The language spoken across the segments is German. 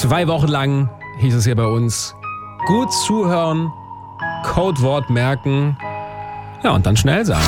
2 Wochen lang hieß es hier bei uns, gut zuhören, Codewort merken, ja und dann schnell sein.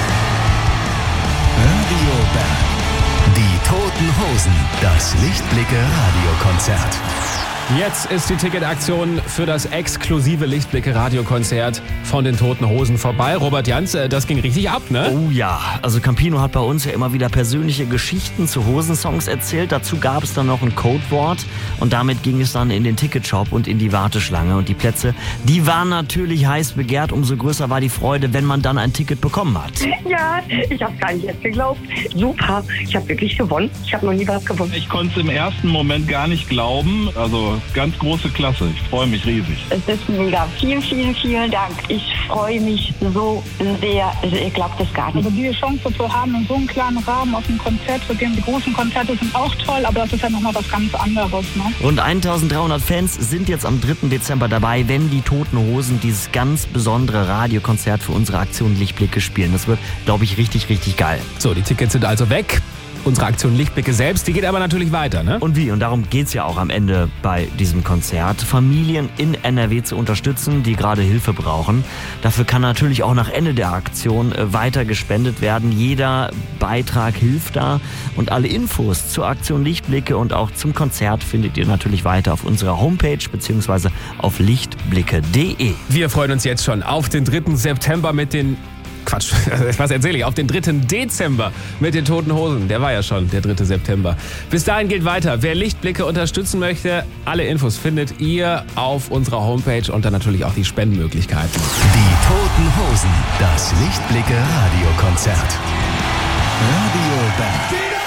Radio Band. Die Toten Hosen. Das Lichtblicke-Radiokonzert. Jetzt ist die Ticketaktion für das exklusive Lichtblicke-Radiokonzert von den Toten Hosen vorbei. Robert Jans, das ging richtig ab, ne? Oh ja, also Campino hat bei uns ja immer wieder persönliche Geschichten zu Hosensongs erzählt. Dazu gab es dann noch ein Codewort und damit ging es dann in den Ticketshop und in die Warteschlange. Und die Plätze, die waren natürlich heiß begehrt. Umso größer war die Freude, wenn man dann ein Ticket bekommen hat. Ja, ich habe gar nicht jetzt geglaubt. Super, ich habe wirklich gewonnen. Ich habe noch nie was gewonnen. Ich konnte es im ersten Moment gar nicht glauben. Also ganz große Klasse. Ich freue mich riesig. Es ist mega. Vielen, vielen, vielen Dank. Ich freue mich so sehr. Also ihr glaubt es gar nicht. Also diese Chance zu haben in so einem kleinen Rahmen auf einem Konzert zu gehen. Die großen Konzerte sind auch toll, aber das ist ja nochmal was ganz anderes. Ne? Rund 1300 Fans sind jetzt am 3. Dezember dabei, wenn die Toten Hosen dieses ganz besondere Radiokonzert für unsere Aktion Lichtblicke spielen. Das wird, glaube ich, richtig, richtig geil. So, die Tickets sind also weg. Unsere Aktion Lichtblicke selbst, die geht aber natürlich weiter, ne? Und wie? Und darum geht's ja auch am Ende bei diesem Konzert, Familien in NRW zu unterstützen, die gerade Hilfe brauchen. Dafür kann natürlich auch nach Ende der Aktion weiter gespendet werden. Jeder Beitrag hilft da. Und alle Infos zur Aktion Lichtblicke und auch zum Konzert findet ihr natürlich weiter auf unserer Homepage bzw. auf lichtblicke.de. Wir freuen uns jetzt schon auf den 3. September mit den... Quatsch, was erzähle ich? Auf den 3. Dezember mit den Toten Hosen. Der war ja schon der 3. September. Bis dahin geht weiter. Wer Lichtblicke unterstützen möchte, alle Infos findet ihr auf unserer Homepage und dann natürlich auch die Spendenmöglichkeiten. Die Toten Hosen. Das Lichtblicke-Radiokonzert. Radio Band.